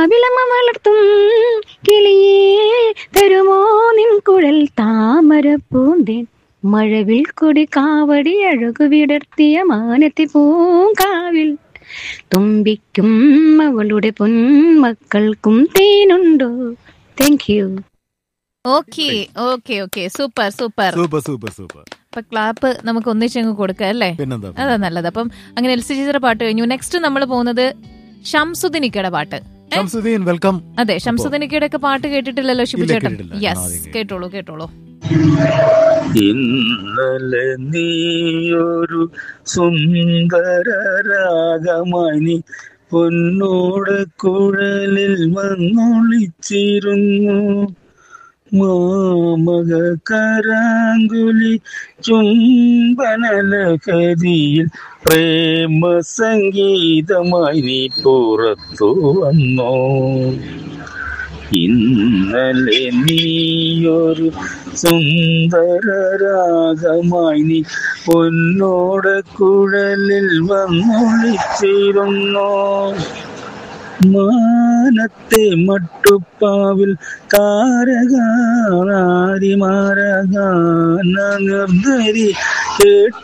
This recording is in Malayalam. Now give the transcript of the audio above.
കാവിലമ്മ വളർത്തും കിളിയേ തരുമോ നിൻ കുഴൽ താമര പൂന്തേൻ മഴവിൽ കൊടി കാവടി അഴകു വിടർത്തിയ മാനത്തി പൂങ്കാവിൽ തുമ്പിക്കും അവളുടെ പൊന്മക്കൾക്കും തേനുണ്ടോ. Thank you. Okay okay okay, super super super super super. അപ്പൊ ക്ലാപ്പ് നമുക്ക് ഒന്നിച്ചങ്ങ് കൊടുക്കാം അല്ലേ? അതാ നല്ലത്. അപ്പം അങ്ങനെ എൽസി ചേച്ചിയുടെ പാട്ട് കഴിഞ്ഞു. നെക്സ്റ്റ് നമ്മൾ പോകുന്നത് ഷംസുദ്ദീനിക്കയുടെ പാട്ട്. വെൽക്കം. അതെ, ഷംസുദ്ദീനിക്കയുടെ ഒക്കെ പാട്ട് കേട്ടിട്ടില്ലല്ലോ ഷിബു ചേട്ടൻ? യെസ്, കേട്ടോളൂ കേട്ടോളൂ. ഇന്നലെ നീയൊരു സുന്ദര രാഗമായി പൊന്നോട് കുഴലിൽ വന്നൊളിച്ചിരുന്നു. മാമക കരാങ്കുലി ചുംബനലഹരിയിൽ പ്രേമ സംഗീതമായി നീ പുറത്തു വന്നോ. ഇന്നലെ നീയൊരു സുന്ദര രാഗമായി നീ പൊന്നോട് കുഴലിൽ വന്നൊളിച്ചിരുന്നോ. മാനത്തെ മട്ടുപ്പാവിൽ താരകാരിമാരകാന നിർദ്ധരി കേട്ട